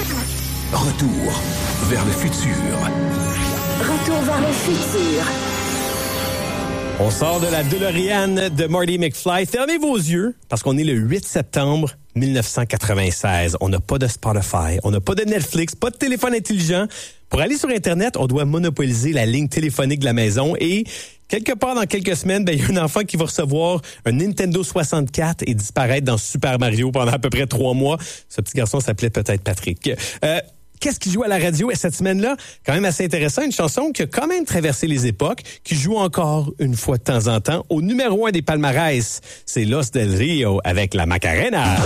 Retour vers le futur. Retour vers le futur. On sort de la DeLorean de Marty McFly. Fermez vos yeux, parce qu'on est le 8 septembre 1996. On n'a pas de Spotify, on n'a pas de Netflix, pas de téléphone intelligent. Pour aller sur Internet, on doit monopoliser la ligne téléphonique de la maison et quelque part dans quelques semaines, il y a un enfant qui va recevoir un Nintendo 64 et disparaître dans Super Mario pendant à peu près 3 mois. Ce petit garçon s'appelait peut-être Patrick. Qu'est-ce qui joue à la radio cette semaine-là? Quand même assez intéressant, une chanson qui a quand même traversé les époques, qui joue encore une fois de temps en temps au numéro 1 des palmarès. C'est Los del Rio avec la Macarena.